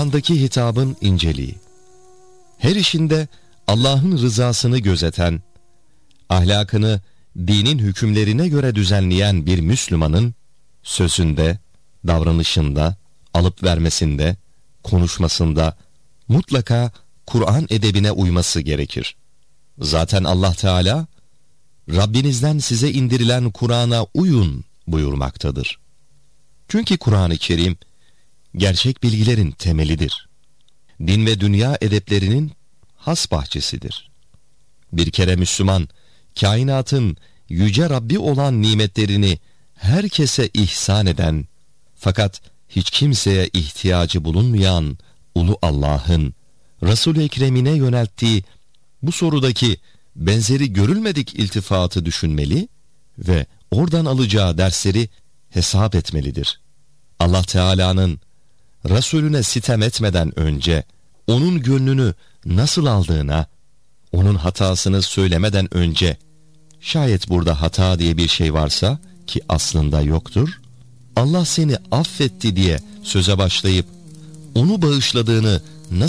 Kur'an'daki hitabın inceliği. Her işinde Allah'ın rızasını gözeten, ahlakını dinin hükümlerine göre düzenleyen bir Müslümanın sözünde, davranışında, alıp vermesinde, konuşmasında mutlaka Kur'an edebine uyması gerekir. Zaten Allah Teala, Rabbinizden size indirilen Kur'an'a uyun buyurmaktadır. Çünkü Kur'an-ı Kerim, gerçek bilgilerin temelidir. Din ve dünya edeplerinin has bahçesidir. Bir kere Müslüman, kainatın yüce Rabbi olan nimetlerini herkese ihsan eden, fakat hiç kimseye ihtiyacı bulunmayan Ulu Allah'ın, Resul-i Ekrem'ine yönelttiği bu sorudaki benzeri görülmedik iltifatı düşünmeli ve oradan alacağı dersleri hesap etmelidir. Allah Teala'nın Resulüne sitem etmeden önce onun gönlünü nasıl aldığına, onun hatasını söylemeden önce, şayet burada hata diye bir şey varsa ki aslında yoktur, Allah seni affetti diye söze başlayıp onu bağışladığını